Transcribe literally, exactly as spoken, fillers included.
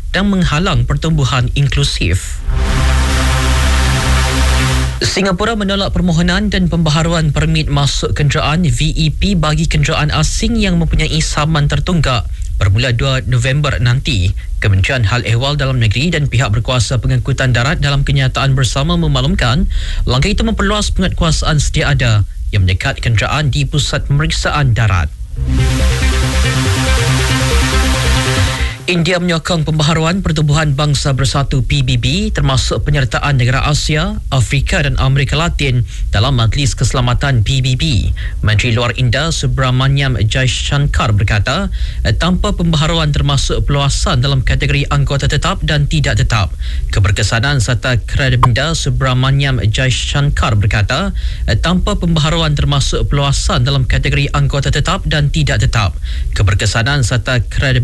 dan menghalang pertumbuhan inklusif. Singapura menolak permohonan dan pembaharuan permit masuk kenderaan V E P bagi kenderaan asing yang mempunyai saman tertunggak bermula dua November nanti. Kementerian Hal Ehwal Dalam Negeri dan pihak berkuasa pengangkutan darat dalam kenyataan bersama memaklumkan langkah itu memperluas penguatkuasaan sedia ada yang menyekat kenderaan di pusat pemeriksaan darat. India menyokong pembaharuan Pertubuhan Bangsa Bersatu P B B termasuk penyertaan negara Asia, Afrika dan Amerika Latin dalam Majlis Keselamatan P B B. Menteri Luar India Subramaniam Jaishankar berkata, tanpa pembaharuan termasuk peluasan dalam kategori anggota tetap dan tidak tetap. Keberkesanan serta kredibilitas Subramaniam Jaishankar berkata, tanpa pembaharuan termasuk peluasan dalam kategori anggota tetap dan tidak tetap. Keberkesanan serta kredibilitas